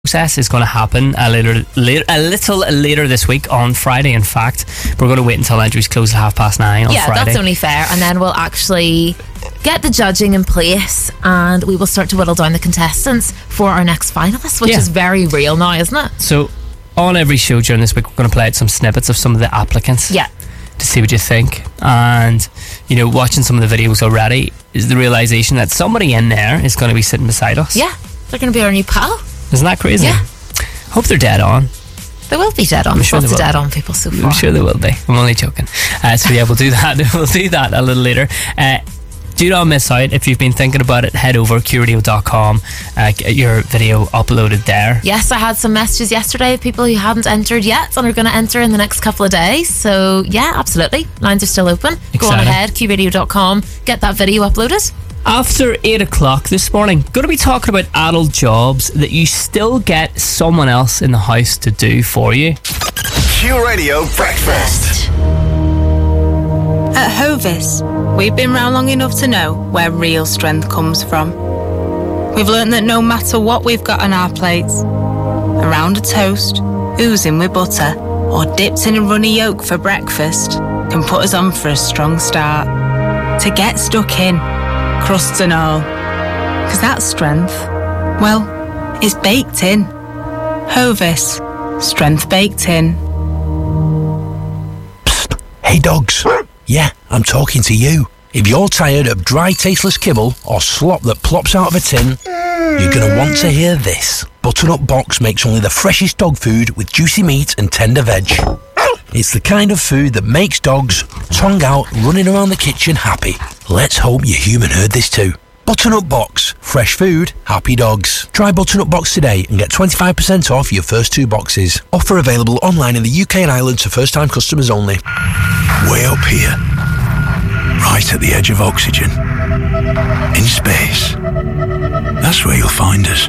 process is going to happen a little later this week on Friday. In fact, we're going to wait until entries close at 9:30 on Friday. Yeah, that's only fair. And then we'll actually get the judging in place and we will start to whittle down the contestants for our next finalists, which is very real now, isn't it? So on every show during this week, we're going to play out some snippets of some of the applicants. Yeah. To see what you think. And, you know, watching some of the videos already is the realisation that somebody in there is going to be sitting beside us. Yeah, they're going to be our new pal. Isn't that crazy? Yeah. Hope they're dead on. They will be dead on. I'm sure Lots they of will. dead on people so far. I'm sure they will be. I'm only joking. So yeah, we'll do that. We'll do that a little later. Do not miss out. If you've been thinking about it, head over QRadio.com, get your video uploaded there. Yes, I had some messages yesterday of people who hadn't entered yet and are going to enter in the next couple of days. So yeah, absolutely. Lines are still open. Exciting. Go on ahead, QRadio.com, get that video uploaded. After 8 o'clock this morning, going to be talking about adult jobs that you still get someone else in the house to do for you. Q Radio Breakfast. At Hovis, we've been round long enough to know where real strength comes from. We've learned that no matter what we've got on our plates, a round of toast, oozing with butter, or dipped in a runny yolk for breakfast can put us on for a strong start. To get stuck in, crusts and all. Because that strength, well, is baked in. Hovis, strength baked in. Psst. Hey dogs. Yeah, I'm talking to you. If you're tired of dry, tasteless kibble or slop that plops out of a tin, you're going to want to hear this. Butternut Box makes only the freshest dog food with juicy meat and tender veg. It's the kind of food that makes dogs, tongue out, running around the kitchen happy. Let's hope your human heard this too. Butternut Box. Fresh food, happy dogs. Try Butternut Box today and get 25% off your first 2 boxes. Offer available online in the UK and Ireland to first-time customers only. Way up here, right at the edge of oxygen, in space. That's where you'll find us.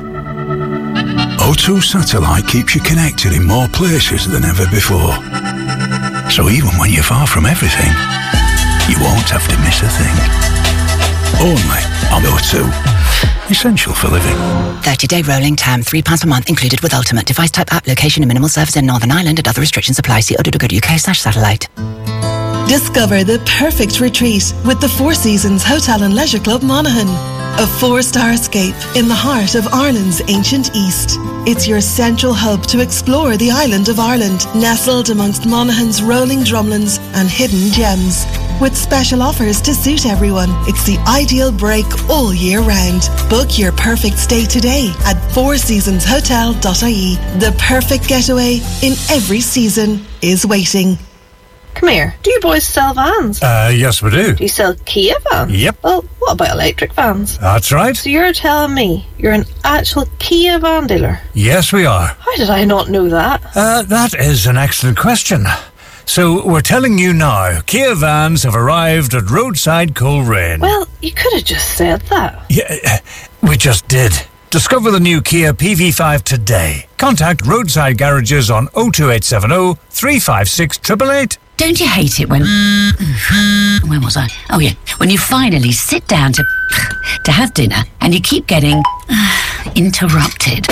O2 Satellite keeps you connected in more places than ever before. So even when you're far from everything, you won't have to miss a thing. Only on O2. Essential for living. 30-day rolling term, £3 per month included with ultimate device type app, location and minimal service in Northern Ireland and other restrictions apply. See o2.co.uk/satellite. Discover the perfect retreat with the Four Seasons Hotel and Leisure Club Monaghan. A 4-star escape in the heart of Ireland's ancient East. It's your central hub to explore the island of Ireland, nestled amongst Monaghan's rolling drumlins and hidden gems. With special offers to suit everyone, it's the ideal break all year round. Book your perfect stay today at fourseasonshotel.ie. The perfect getaway in every season is waiting. Come here. Do you boys sell vans? Yes we do. Do you sell Kia vans? Yep. Well, what about electric vans? That's right. So you're telling me you're an actual Kia van dealer? Yes we are. How did I not know that? That is an excellent question. So we're telling you now, Kia vans have arrived at Roadside Coleraine. Well, you could have just said that. Yeah, we just did. Discover the new Kia PV5 today. Contact Roadside Garages on 02870 356 888. Don't you hate it when... Where was I? Oh yeah, when you finally sit down to have dinner and you keep getting interrupted.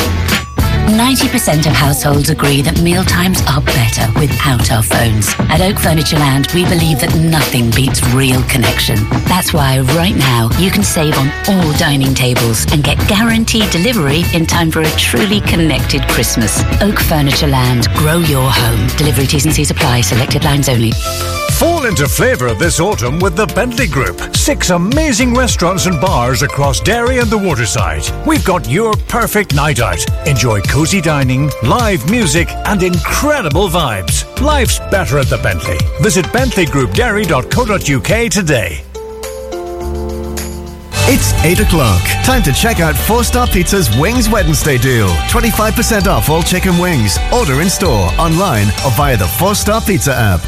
90% of households agree that mealtimes are better without our phones. At Oak Furniture Land, we believe that nothing beats real connection. That's why right now you can save on all dining tables and get guaranteed delivery in time for a truly connected Christmas. Oak Furniture Land. Grow your home. Delivery T's and C's apply. Selected lines only. Fall into flavour this autumn with the Bentley Group. 6 amazing restaurants and bars across Derry and the Waterside. We've got your perfect night out. Enjoy cosy dining, live music and incredible vibes. Life's better at the Bentley. Visit bentleygroupderry.co.uk today. It's 8 o'clock. Time to check out 4-Star Pizza's Wings Wednesday deal. 25% off all chicken wings. Order in store, online or via the 4-Star Pizza app.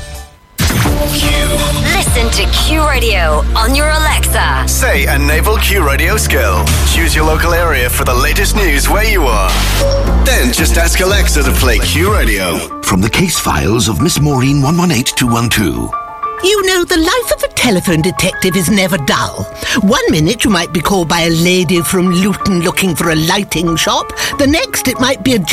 Listen to Q Radio on your Alexa. Say a naval Q Radio skill. Choose your local area for the latest news where you are. Then just ask Alexa to play Q Radio. From the case files of Miss Maureen 118212. You know, the life of a telephone detective is never dull. 1 minute you might be called by a lady from Luton looking for a lighting shop. The next it might be a